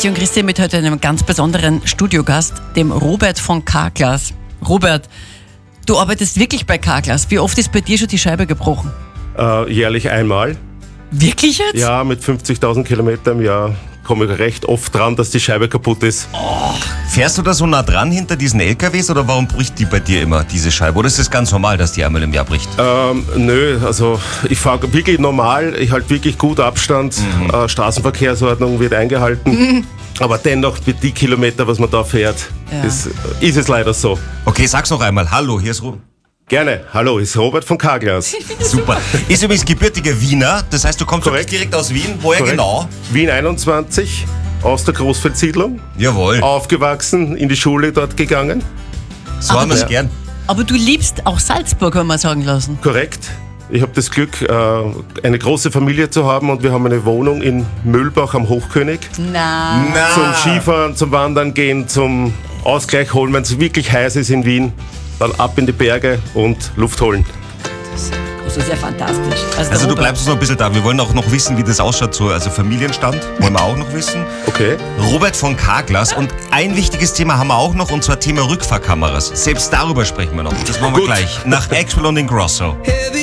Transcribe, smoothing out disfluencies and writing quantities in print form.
Christi und Christi mit heute einem ganz besonderen Studiogast, dem Robert von Carglass. Robert, du arbeitest wirklich bei Carglass. Wie oft ist bei dir schon die Scheibe gebrochen? Jährlich einmal. Wirklich jetzt? Ja, mit 50.000 Kilometern im Jahr komme ich recht oft dran, dass die Scheibe kaputt ist. Fährst du da so nah dran hinter diesen LKWs oder warum bricht die bei dir immer, diese Scheibe? Oder ist es ganz normal, dass die einmal im Jahr bricht? Nö, also ich fahre wirklich normal, ich halte wirklich gut Abstand, Straßenverkehrsordnung wird eingehalten. Aber dennoch mit die Kilometer, was man da fährt, ist es leider so. Okay, sag's noch einmal. Hallo, hier ist Robert. Gerne, hallo, ist Robert von Carglass. Super. Ist übrigens gebürtiger Wiener, das heißt, du kommst wirklich direkt aus Wien. Woher Korrekt. genau? Wien 21, aus der Großfeldsiedlung. Jawohl. Aufgewachsen, in die Schule dort gegangen. So haben wir es gern. Aber du liebst auch Salzburg, haben wir sagen lassen. Korrekt. Ich habe das Glück, eine große Familie zu haben und wir haben eine Wohnung in Mühlbach am Hochkönig. Na. Zum Skifahren, zum Wandern gehen, zum Ausgleich holen, wenn es wirklich heiß ist in Wien. Dann ab in die Berge und Luft holen. Das ist ja fantastisch. Also du bleibst noch ein bisschen da. Wir wollen auch noch wissen, wie das ausschaut, so, also Familienstand, wollen wir auch noch wissen. Okay. Robert von Carglass, und ein wichtiges Thema haben wir auch noch, und zwar Thema Rückfahrkameras. Selbst darüber sprechen wir noch. Das machen wir gleich nach Axwell und Ingrosso.